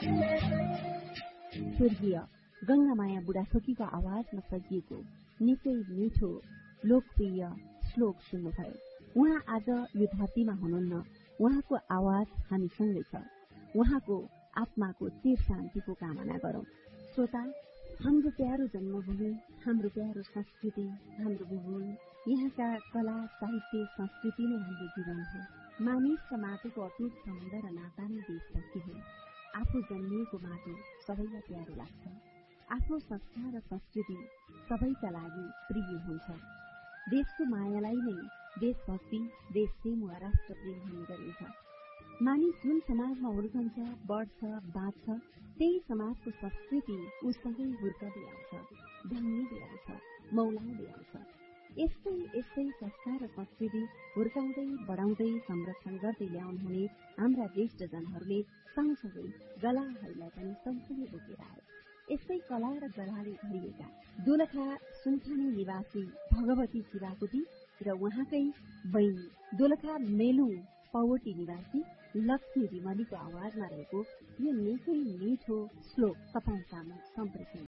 स्वर्गीय गंगामाया बुढाथोकीको आवाजमा सजिएको निकै मिठो लोकप्रिय श्लोक सुन्नुभयो। उहाँ आज यो धरतीमा हुनुहुन्न, उहाँको आवाज हामीसँगै छ। उहाँको आत्माको चिर शान्तिको कामना गरौं। श्रोता, हाम्रो प्यारो जन्मभूमि, हाम्रो प्यारो संस्कृति, हाम्रो भूगोल, यहाँका कला, साहित्य, संस्कृति नै हाम्रो जीवन हो। मानिस र माटोको अटुट सम्बन्ध र नाता नै देशभक्ति हो। आफू जन्मिएको माटो सबैलाई प्यारो लाग्छ। आफ्नो संस्कार र संस्कृति सबैका लागि प्रिय हुन्छ। देशको मायालाई नै देशभक्ति, देशप्रेम वा राष्ट्रप्रेम हुने गरिन्छ। मानिस जुन समाजमा हुर्कन्छ, बढ्छ, बाँच्छ, त्यही समाजको संस्कृति उसँगै हुर्कदै आउँछ, ढङ्गिँदै आउँछ, मौलाउँदै आउँछ। यस्तै संस्कार र संस्कृति हुर्काउँदै, बढाउँदै, संरक्षण गर्दै ल्याउनुहुने हाम्रा ज्येष्ठजनहरूले सँगसँगै गलाहरूलाई पनि सँगसँगै बोकेर आए। यस्तै कला र गलाले भरिएका दोलखा सुनखानी निवासी भगवती शिवाकोटी र उहाँकै बहिनी दोलखा मेलुङ पौवटी निवासी लक्ष्मी विमलीको आवाजमा रहेको यो निकै मिठो श्लोक तपाईँ सामु सम्प्रेषण